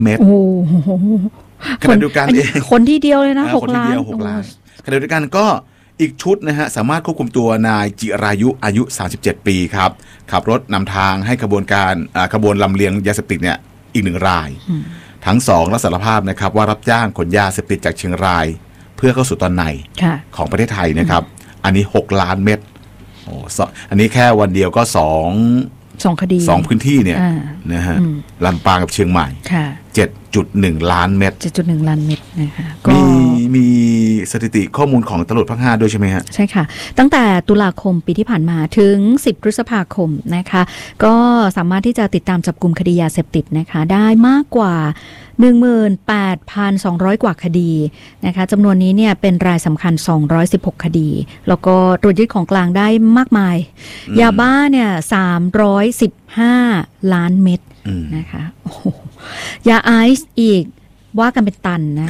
เม็ดขณะเดียวกันเองคนที่เดียวเลยนะ6 ล้านขณะเดียวกันก็อีกชุดนะฮะสามารถควบคุมตัวนายจิรายุอายุ37ปีครับขับรถนำทางให้ขบวนลำเลียงยาเสพติดเนี่ยอีก1 รายทั้ง2รับสารภาพนะครับว่ารับจ้างขนยาเสพติดจากเชียงรายเพื่อเข้าสู่ตอนในของประเทศไทยนะครับอันนี้6 ล้านเม็ดอันนี้แค่วันเดียวก็2 คดี2 พื้นที่เนี่ยนะฮะลำปางกับเชียงใหม่ 7.1 ล้านเม็ด 7.1 ล้านเม็ดนะคะมีสถิติข้อมูลของตำรวจภาค 5ด้วยใช่ไหมฮะใช่ค่ะตั้งแต่ตุลาคมปีที่ผ่านมาถึง10 พฤษภาคมนะคะก็สามารถที่จะติดตามจับกุมคดียาเสพติดนะคะได้มากกว่า 18,200 กว่าคดีนะคะจำนวนนี้เนี่ยเป็นรายสำคัญ216 คดีแล้วก็ตรวจยึดของกลางได้มากมายยาบ้าเนี่ย315 ล้านเม็ดนะคะยาไอซ์อีกว่ากันเป็นตันนะ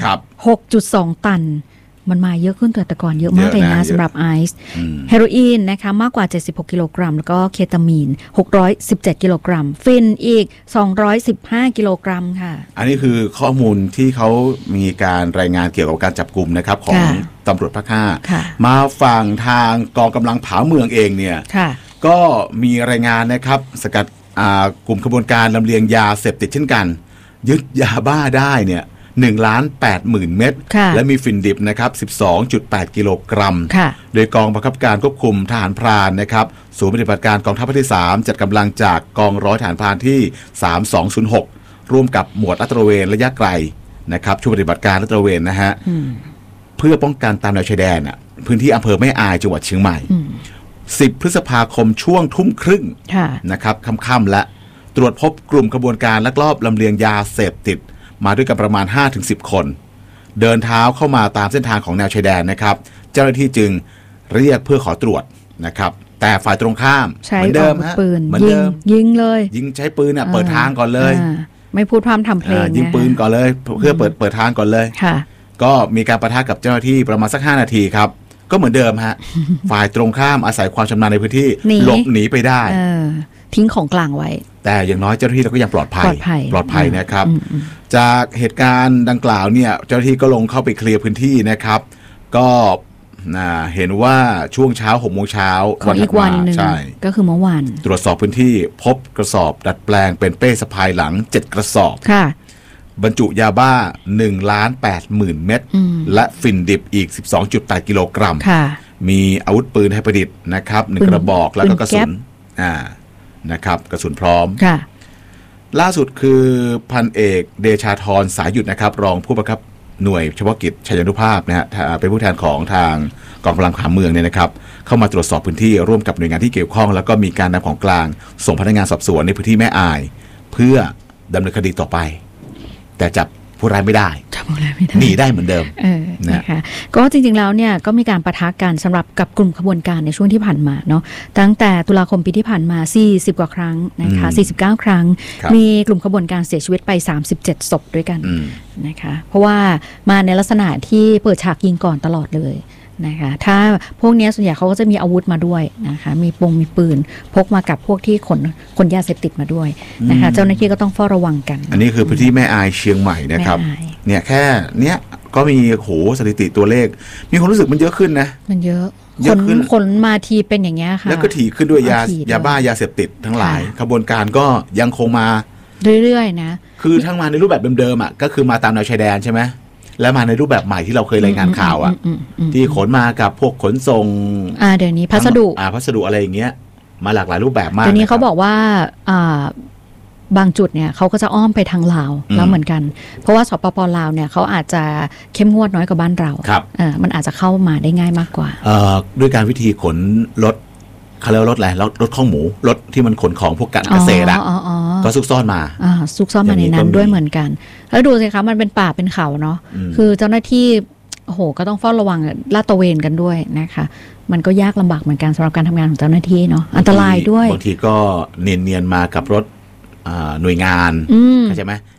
6.2 ตันมันมาเยอะขึ้นแต่ก่อนเยอะมากเลยนะสำหรับไอซ์เฮโรอีนนะคะมากกว่า76 กิโลกรัมแล้วก็เคตามีน617 กิโลกรัมฟินอีก215 กิโลกรัมค่ะอันนี้คือข้อมูลที่เขามีการรายงานเกี่ยวกับการจับกุมนะครับของตำรวจภาค 5มาฝั่งทางกองกำลังผาเมืองเองเนี่ยก็มีรายงานนะครับสกัดกลุ่มขบวนการลำเลียงยาเสพติดเช่นกันยึดยาบ้าได้เนี่ย1,80,000 เม็ดและมีฝิ่นดิบนะครับ 12.8 กิโลกรัมโดยกองบังคับการควบคุมทหารพรานนะครับศูนย์ปฏิบัติการกองทัพภาคที่ 3จัดกำลังจากกองร้อยทหารพรานที่3206ร่วมกับหมวดลาดตระเวนระยะไกลนะครับชุดปฏิบัติการลาดตระเวนนะฮะเพื่อป้องกันตามแนวชายแดนพื้นที่อำเภอแม่อายจังหวัดเชียงใหม่10 พฤษภาคมช่วง 20:30 น.นะครับค่ำๆและตรวจพบกลุ่มขบวนการลักลอบลำเลียงยาเสพติดมาด้วยกันประมาณ 5-10 คนเดินเท้าเข้ามาตามเส้นทางของแนวชายแดนนะครับเจ้าหน้าที่จึงเรียกเพื่อขอตรวจนะครับแต่ฝ่ายตรงข้ามเหมือนเดิมฮะเหมือนเดิมยิงเลยยิงใช้ปืนเปิดทางก่อนเลยไม่พูดพร่ำทำเพลงยิงปืนก่อนเลยเพื่อเปิดทางก่อนเลยก็มีการปะทะกับเจ้าหน้าที่ประมาณสัก5 นาทีครับก็เหมือนเดิมฮะ ฝ่ายตรงข้ามอาศัยความชำนาญในพื้นที่หลบหนีไปได้ทิ้งของกลางไว้แต่อย่างน้อยเจ้าหน้าที่เราก็ยังปลอดภัยนะครับจากเหตุการณ์ดังกล่าวเนี่ยเจ้าหน้าที่ก็ลงเข้าไปเคลียร์พื้นที่นะครับก็เห็นว่าช่วงเช้า 6 โมงเช้าของอีกวันนึงก็คือเมื่อวานตรวจสอบพื้นที่พบกระสอบดัดแปลงเป็นเป้สะพายหลัง7 กระสอบบรรจุยาบ้า 1,80,000 เม็ดและฝิ่นดิบอีก 12.8 กิโลกรัมมีอาวุธปืนให้ประดิษฐ์นะครับ1 กระบอกแล้วก็กระสุนนะครับกระสุนพร้อมล่าสุดคือพันเอกเดชาธรสายหยุดนะครับรองผู้บังคับหน่วยเฉพาะกิจชัยนุภาพนะฮะเป็นผู้แทนของทางกองกำลังผาเมืองเนี่ยนะครับเข้ามาตรวจสอบพื้นที่ร่วมกับหน่วยงานที่เกี่ยวข้องแล้วก็มีการนำของกลางส่งพนักงานสอบสวนในพื้นที่แม่อายเพื่อดำเนินคดีต่อไปแต่จับผู้ร้ายไม่ได้หนีได้เหมือนเดิมนะคะก็จริงๆแล้วเนี่ยก็มีการปะทะกันสำหรับกับกลุ่มขบวนการในช่วงที่ผ่านมาเนาะตั้งแต่ตุลาคมปีที่ผ่านมา40 กว่าครั้งนะคะ49 ครั้งมีกลุ่มขบวนการเสียชีวิตไป37 ศพด้วยกันนะคะเพราะว่ามาในลักษณะที่เปิดฉากยิงก่อนตลอดเลยนะคะถ้าพวกนี้ส่วนใหญ่เขาก็จะมีอาวุธมาด้วยนะคะมีปืนพกมากับพวกที่ขนยาเสพติดมาด้วยนะคะเจ้าหน้าที่ก็ต้องเฝ้าระวังกันอันนี้คือพื้นที่แม่อายเชียงใหม่นะครับเนี่ยแค่เนี้ยก็มีสถิติตัวเลขมีความรู้สึกมันเยอะขึ้นนะมันเยอะขนมาทีเป็นอย่างเงี้ยค่ะแล้วก็ถี่ขึ้นด้วยยาบ้ายาเสพติดทั้งหลายขบวนการก็ยังคงมาเรื่อยๆนะคือทั้งมาในรูปแบบเดิมๆก็คือมาตามแนวชายแดนใช่ไหมแล้วมาในรูปแบบใหม่ที่เราเคยรายงานข่าวที่ขนมากับพวกขนส่งเดี๋ยวนี้พัสดุอะไรอย่างเงี้ยมาหลากหลายรูปแบบมากเดี๋ยวนี้เขาบอกว่าบางจุดเนี่ยเขาก็จะอ้อมไปทางลาวแล้วเหมือนกันเพราะว่าสปป.ลาวเนี่ยเขาอาจจะเข้มงวดน้อยกว่าบ้านเรามันอาจจะเข้ามาได้ง่ายมากกว่าด้วยการวิธีขนรถเขาเรียกรถอะไรรถข้องหมูรถที่มันขนของพวกการเกษตรก็ซุกซ่อนมาในนั้นด้วยเหมือนกันแล้วดูสิคะมันเป็นป่าเป็นเขาเนาะคือเจ้าหน้าที่ก็ต้องเฝ้าระวังลาดตระเวนกันด้วยนะคะมันก็ยากลำบากเหมือนกันสำหรับการทำงานของเจ้าหน้าที่เนาะอันตรายด้วยบางทีก็เนียนมากับรถหน่วยงานใช่ไหม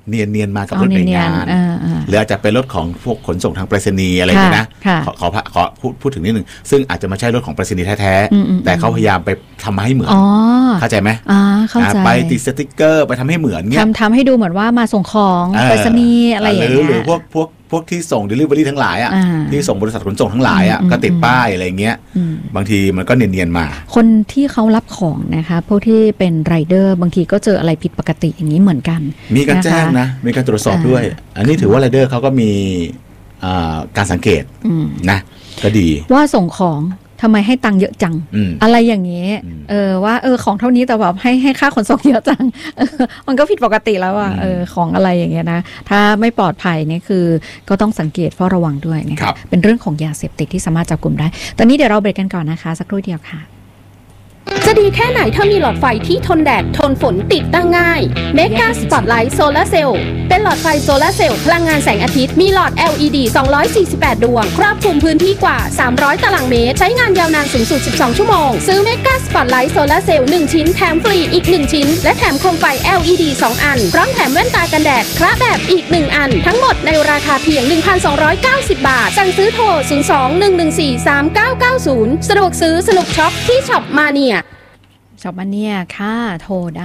เนียนมากับรถหน่วยงานหรืออาจจะเป็นรถของพวกขนส่งทางไปรษณีย์อะไรอย่างนี้นะขอพูดถึงนิดนึงซึ่งอาจจะไม่ใช่รถของไปรษณีย์แท้ๆแต่เขาพยายามไปทำมาให้เหมือนเข้าใจไหมเข้าใจไปติดสติ๊กเกอร์ไปทำให้เหมือนเงี้ยทำให้ดูเหมือนว่ามาส่งของไปรษณีย์อะไรอย่างเงี้ยหรือพวกที่ส่ง delivery ทั้งหลายที่ส่งบริษัทขนส่งทั้งหลายก็ติดป้ายอะไรเงี้ยบางทีมันก็เนียนๆมาคนที่เขารับของนะคะพวกที่เป็นไรเดอร์บางทีก็เจออะไรผิดปกติอย่างนี้เหมือนกันมีการแจ้งนะมีการตรวจสอบด้วยอันนี้ถือว่าไรเดอร์เขาก็มีการสังเกตนะก็ดีว่าส่งของทำไมให้ตังค์เยอะจังอะไรอย่างนี้ว่าของเท่านี้แต่แบบให้ค่าขนส่งเยอะจังมันก็ผิดปกติแล้วอ่ะของอะไรอย่างเงี้ยนะถ้าไม่ปลอดภัยนี่คือก็ต้องสังเกตเฝ้าระวังด้วยนะคะเป็นเรื่องของยาเสพติดที่สามารถจับกุมได้ตอนนี้เดี๋ยวเราเบรกกันก่อนนะคะสักครู่เดียวค่ะจะดีแค่ไหนถ้ามีหลอดไฟที่ทนแดดทนฝนติดตั้งง่ายเมกาสปอตไลท์โซลาร์เซลล์เป็นหลอดไฟโซลาร์เซลล์พลังงานแสงอาทิตย์มีหลอด LED 248 ดวงครอบคลุมพื้นที่กว่า300ตารางเมตรใช้งานยาวนานสูงสุด12ชั่วโมงซื้อเมกาสปอตไลท์โซลาร์เซลล์1ชิ้นแถมฟรีอีก1ชิ้นและแถมโคมไฟ LED 2 อันพร้อมแถมแว่นตากันแดดคละแบบอีก1อันทั้งหมดในราคาเพียง 1,290 บาทสั่งซื้อโทร 02-114-3990 สะดวกซื้อสนุกช็อปที่ช็อปมาเนียช็อปมาเนี่ยค่ะโทรได้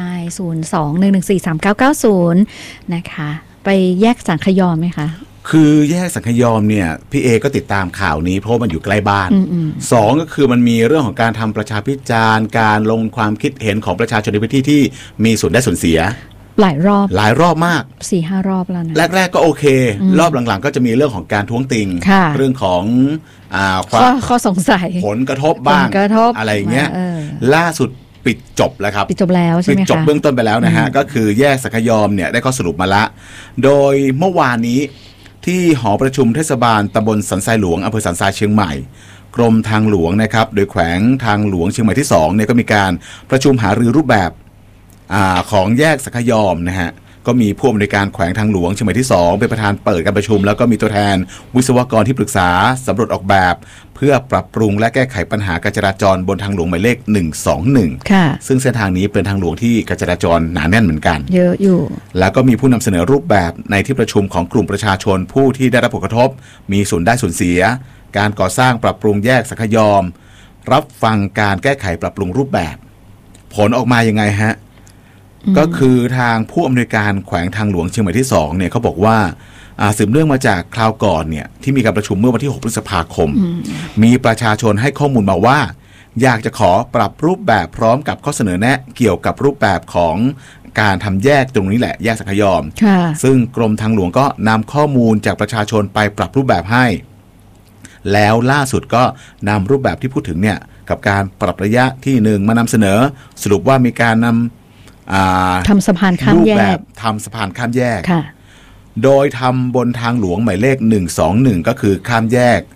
02-114-3990 นะคะไปแยกสังขยอมไหมคะคือแยกสังขยอมเนี่ยพี่เอก็ติดตามข่าวนี้เพราะมันอยู่ใกล้บ้านสองก็คือมันมีเรื่องของการทำประชาพิจารณ์การลงความคิดเห็นของประชาชนในพื้นที่ที่มีส่วนได้ส่วนเสียหลายรอบมาก 4-5 รอบแล้วนะแรกๆก็โอเครอบหลังๆก็จะมีเรื่องของการท้วงติงเรื่องของข้อสงสัยผลกระทบบ้างอะไรอย่างเงี้ยล่าสุดปิดจบแล้วครับปิดจบแล้วใช่ไหมคะปิดจบเบื้องต้นไปแล้วนะฮะก็คือแยกสังขยอมเนี่ยได้ข้อสรุปมาละโดยเมื่อวานนี้ที่หอประชุมเทศบาลตำบลสันทรายหลวงอำเภอสันทรายเชียงใหม่กรมทางหลวงนะครับโดยแขวงทางหลวงเชียงใหม่ที่2เนี่ยก็มีการประชุมหารือรูปแบบของแยกสังขยอมนะฮะก็มีผู้อำนวยการแขวงทางหลวงเชียงใหม่ที่2เป็นประธานเปิดการประชุมแล้วก็มีตัวแทนวิศวกรที่ปรึกษาสำรวจออกแบบเพื่อปรับปรุงและแก้ไขปัญหาการจราจรบนทางหลวงหมายเลข121ค่ะซึ่งเส้นทางนี้เป็นทางหลวงที่การจราจรหนาแน่นเหมือนกันเยอะอยู่แล้วก็มีผู้นำเสนอรูปแบบในที่ประชุมของกลุ่มประชาชนผู้ที่ได้รับผลกระทบมีส่วนได้ส่วนเสียการก่อสร้างปรับปรุงแยกสังขยอมรับฟังการแก้ไขปรับปรุงรูปแบบผลออกมายังไงฮะก็คือทางผู้อำนวยการแขวงทางหลวงเชียงใหม่ที่2เนี่ยเขาบอกว่าสืบเนื่องมาจากคราวก่อนเนี่ยที่มีการประชุมเมื่อวันที่6 พฤษภาคมมีประชาชนให้ข้อมูลมาว่าอยากจะขอปรับรูปแบบพร้อมกับข้อเสนอแนะเกี่ยวกับรูปแบบของการทำแยกตรงนี้แหละแยกสังขยอมซึ่งกรมทางหลวงก็นำข้อมูลจากประชาชนไปปรับรูปแบบให้แล้วล่าสุดก็นำรูปแบบที่พูดถึงเนี่ยกับการปรับระยะที่1มานำเสนอสรุปว่ามีการนำทำสะพานข้ามแยกทำสะพานข้ามแยกโดยทำบนทางหลวงหมายเลข121ก็คือข้ามแยก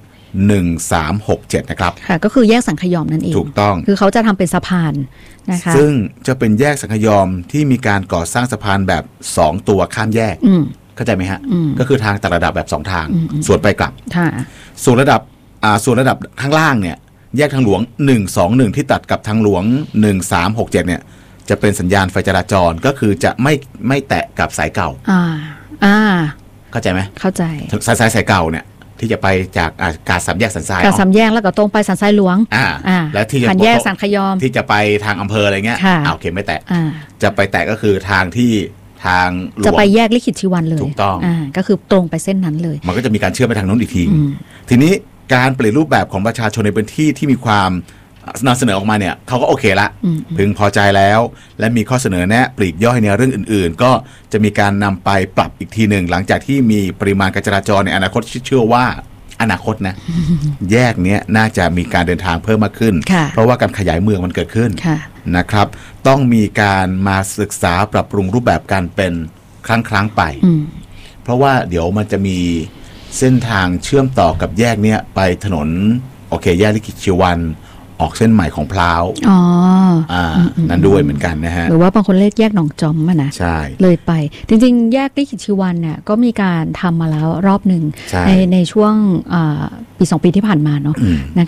1367นะครับค่ะก็คือแยกสังขยอมนั่นเองถูกต้องคือเขาจะทำเป็นสะพานนะคะซึ่งจะเป็นแยกสังขยอมที่มีการก่อสร้างสะพานแบบ2ตัวข้ามแยกเข้าใจไหมฮะก็คือทางต่างระดับแบบ2ทางส่วนไปกลับส่วนระดับข้างล่างเนี่ยแยกทางหลวง121ที่ตัดกับทางหลวง1367เนี่ยจะเป็นสัญญาณไฟจราจรก็คือจะไม่แตะกับสายเก่าเข้าใจไหมเข้าใจสายเก่าเนี่ยที่จะไปจากกาดสามแยกสันทรายกาดสามแยกแล้วก็ตรงไปสันทรายหลวงแล้วที่จะผ่านแยกสังขยอมที่จะไปทางอำเภออะไรเงี้ยโอเคไม่แตะจะไปแตะก็คือทางที่ทางหลวงจะไปแยกลิขิตชีวันเลยถูกต้องก็คือตรงไปเส้นนั้นเลยมันก็จะมีการเชื่อมไปทางนู้นอีกทีนี้การเปลี่ยนรูปแบบของประชาชนในพื้นที่ที่มีความนำเสนอออกมาเนี่ยเขาก็โอเคละพึงพอใจแล้วและมีข้อเสนอแนะปลีกย่อยในเรื่องอื่นๆก็จะมีการนำไปปรับอีกทีหนึ่งหลังจากที่มีปริมาณการจราจรในอนาคตเชื่อว่าอนาคตนะแยกนี้น่าจะมีการเดินทางเพิ่มมากขึ้นเพราะว่าการขยายเมืองมันเกิดขึ้นนะครับต้องมีการมาศึกษาปรับปรุงรูปแบบการเป็นครั้งไปเพราะว่าเดี๋ยวมันจะมีเส้นทางเชื่อมต่อกับแยกนี้ไปถนนโอเคแยกลิขิตชีวันออกเส้นใหม่ของพร้าวนั่นด้วยเหมือนกันนะฮะหรือว่าบางคนเรียกแยกหนองจอมนะใช่เลยไปจริงๆแยกลิขิตชีวันเนี่ยก็มีการทำมาแล้วรอบหนึ่งในช่วงปี2 ปีที่ผ่านมาเนาะนะคะ